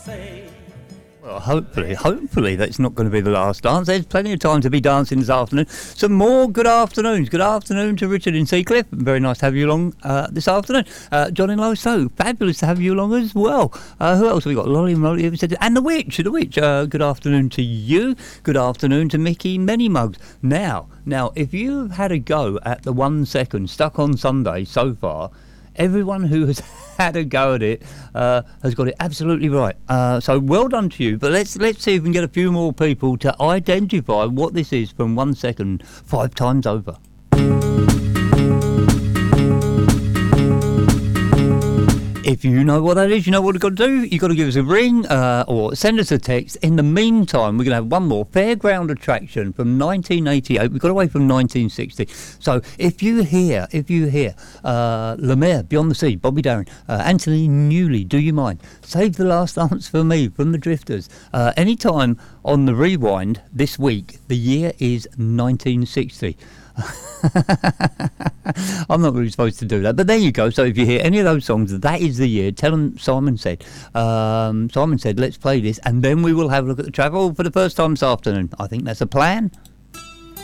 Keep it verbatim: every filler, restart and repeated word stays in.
Well, hopefully, hopefully that's not going to be the last dance. There's plenty of time to be dancing this afternoon. Some more good afternoons. Good afternoon to Richard in Seacliff. Very nice to have you along uh, this afternoon. Uh, John in Lowestoft, fabulous to have you along as well. Uh, who else have we got? Lolly and Molly, and the Witch, the Witch. Uh, good afternoon to you. Good afternoon to Mickey Manymugs. Now, now, if you've had a go at the one second stuck on Sunday so far, everyone who has had a go at it uh, has got it absolutely right. Uh, so well done to you. But let's let's see if we can get a few more people to identify what this is from one second five times over. If you know what that is, you know what you've got to do. You've got to give us a ring uh, or send us a text. In the meantime, we're going to have one more fairground attraction from nineteen eighty-eight. We got away from nineteen sixty. So if you hear, if you hear uh, Le Maire, Beyond the Sea, Bobby Darin, uh, Anthony Newley, Do You Mind? Save the Last Dance for Me from the Drifters. Uh, anytime on the rewind this week, the year is nineteen sixty. I'm not really supposed to do that, but there you go. So if you hear any of those songs, that is the year. Tell them Simon said. Um, Simon said, let's play this, and then we will have a look at the travel for the first time this afternoon. I think that's a plan.